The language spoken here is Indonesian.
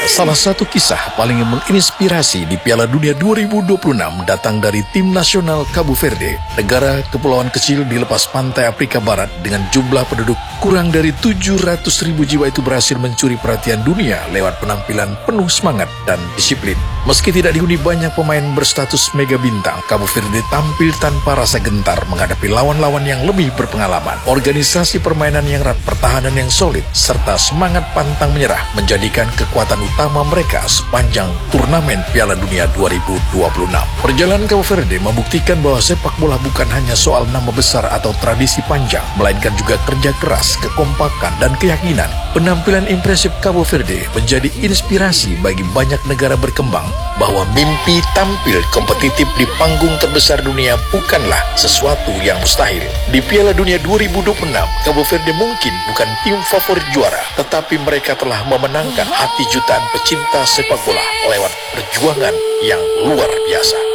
Salah satu kisah paling menginspirasi di Piala Dunia 2026 datang dari tim nasional Cabo Verde, negara kepulauan kecil di lepas pantai Afrika Barat dengan jumlah penduduk kurang dari 700.000 jiwa itu berhasil mencuri perhatian dunia lewat penampilan penuh semangat dan disiplin. Meski tidak dihuni banyak pemain berstatus mega bintang, Cabo Verde tampil tanpa rasa gentar menghadapi lawan-lawan yang lebih berpengalaman. Organisasi permainan yang erat, pertahanan yang solid, serta semangat pantang menyerah menjadikan kekuatan utama mereka sepanjang turnamen Piala Dunia 2026. Perjalanan Cabo Verde membuktikan bahwa sepak bola bukan hanya soal nama besar atau tradisi panjang, melainkan juga kerja keras, kekompakan, dan keyakinan. Penampilan impresif Cabo Verde menjadi inspirasi bagi banyak negara berkembang bahwa mimpi tampil kompetitif di panggung terbesar dunia bukanlah sesuatu yang mustahil. Di Piala Dunia 2026, Cabo Verde mungkin bukan tim favorit juara, tetapi mereka telah memenangkan hati jutaan pecinta sepak bola lewat perjuangan yang luar biasa.